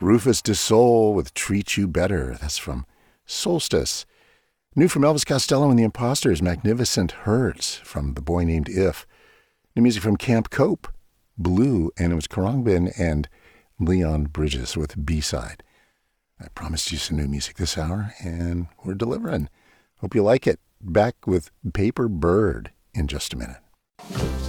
Rufus Du Sol with Treat You Better. That's from Solstice. New from Elvis Costello and the Imposters, Magnificent Hurts from The Boy Named If. New music from Camp Cope, Blue, and it was Khruangbin and Leon Bridges with B-Side. I promised you some new music this hour, and we're delivering. Hope you like it. Back with Paper Bird in just a minute.